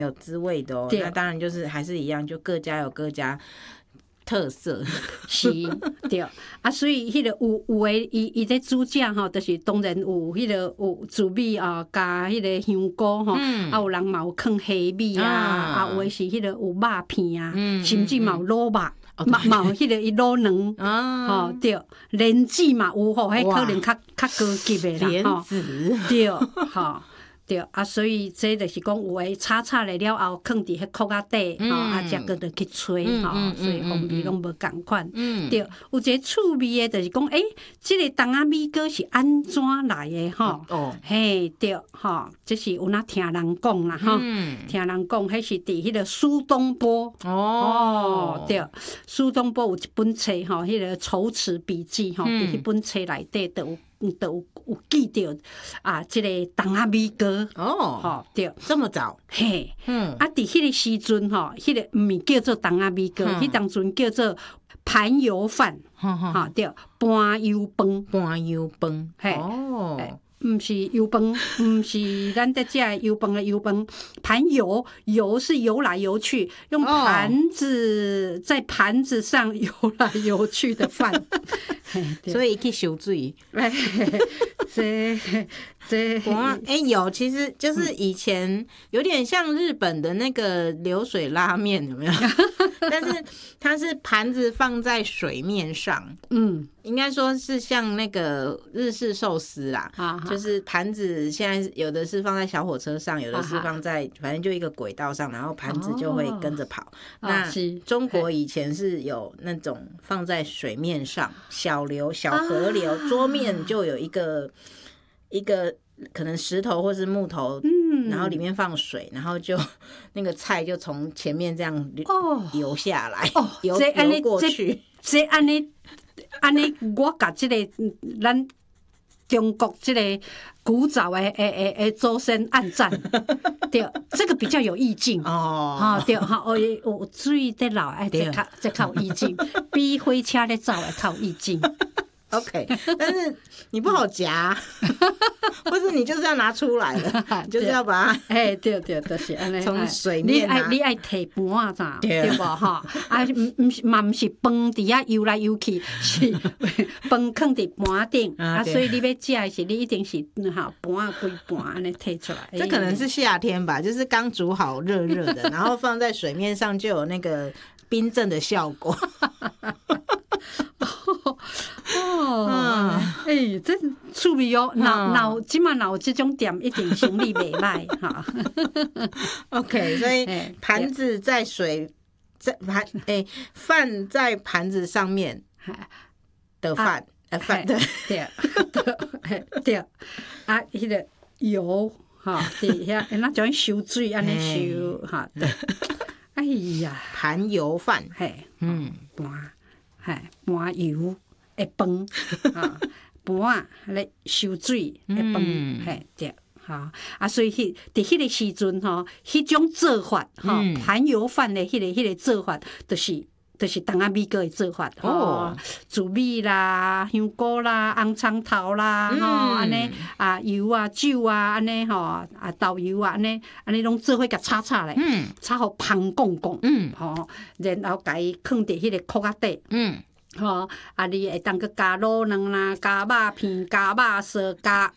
有滋味的哦。 对那当然就是还是一样，就各家有各家特色。 是，对。啊，所以迄个有诶，伊咧煮食吼，就是当然有迄个有紫米啊，加迄个香菇吼，啊有人嘛有放虾米啊，有诶是迄个有肉片啊，甚至嘛有卤肉。嘛有迄个伊卤卵，吼对，莲子嘛有吼，迄可能较高级诶啦，吼对，吼。对啊，所以这就是讲有诶炒咧了后，放伫迄壳仔底，吼啊，才搁落去吹，吼，所以风味拢无共款。对，有一个趣味诶，就是讲，即个筒仔米糕是安怎来诶？吼，嘿，对，吼，这是有哪听人讲啦，吼，听人讲，迄是伫迄个苏东坡。哦，对，苏东坡有一本册，吼，迄个《筹词笔记》吼，伫迄本册内底都有记着啊，即个筒仔米糕吼，对， 这么早， 嘿，啊，伫迄个时阵吼，迄个毋是叫做筒仔米糕，迄当阵叫做盘油饭，哈，对，盘油饭，嘿，毋是油饭，毋是咱在食的油饭的油饭，盘油是游来游去，用盘子在盘子上游来游去的饭， 所以去收水。这有，其实就是以前有点像日本的那个流水拉面，有没有？但是它是盘子放在水面上，应该说是像那个日式寿司啦，就是盘子现在有的是放在小火车上，有的是放在反正就一个轨道上，然后盘子就会跟着跑。那中国以前是有那种放在水面上，小流、小河流，桌面就有一个可能石头或是木头，然后里面放水，然后就那个菜就从前面这样流下来，流过去。 这安尼，我甲这个咱中国这个古早的祖先按赞，对，这个比较有意境哦，对哈，有水在流，这较有意境，比火车咧走的较有意境。 OK， 但是你不好夹，或是你就是要拿出来了，就是要把它， 对，就是安尼。 从水面你爱摕盘啊，咋对无哈？啊，毋是饭伫遐游来游去，是饭放伫盘顶啊，所以你要食的是你一定是哈盘规盘安尼摕出来。 这可能是夏天吧，就是刚煮好热热的，然后放在水面上就有那个冰镇的效果。 这趣味哦！即马有这种店，一定生意袂歹哈。 OK， 所以盘子在饭在盘子上面的饭， 对，啊，迄个油哈，伫遐，那种收水安尼收哈。哎呀， 盘油饭， 盘油的饭啊，盘咧收水的饭，对，啊，所以伫迄个时阵吼，迄种做法盘油饭的迄个做法，就是筒仔米糕的做法紫米啦、香菇啦、红葱头啦，安尼啊油啊、酒啊，安尼啊豆油啊，安尼拢做伙甲炒咧，炒互香滚滚，然后甲伊放伫迄个壳仔底，啊你会当佮加卤卵啦、加肉片、加肉丝、加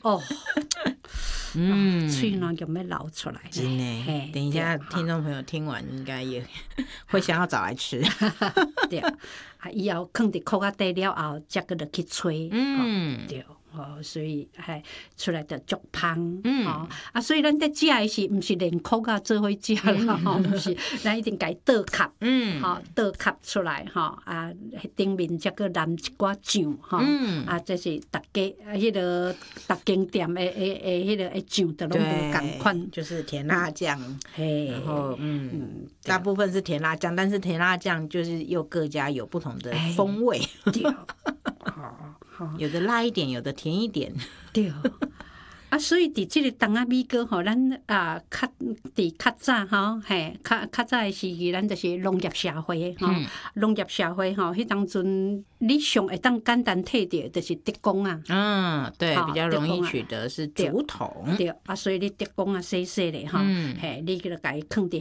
嘴软就要流出来。 真的，等一下听众朋友听完应该也会想要找来吃。 对，啊以后放伫壳仔底了后，才搁落去吹。对。所以出来就足香，啊，所以咱在食的是毋是连壳啊做伙食啦，毋是，咱一定家倒壳，倒壳出来，啊，顶面才搁淋一寡酱，啊，这是逐家迄个逐间店的迄个酱都拢无共款， 就是甜辣酱，然后大部分是甜辣酱，但是甜辣酱就是又各家有不同的风味。有的辣一点，有的甜一点。 对，啊，所以伫即个筒仔米糕吼，咱较早吼，较早的时期，咱就是农业社会吼，农业社会吼，迄当阵你上会当简单摕到就是竹竿啊， 对，比较容易取得是竹筒， 对，啊，所以你竹竿啊细细的吼，你就甲伊放伫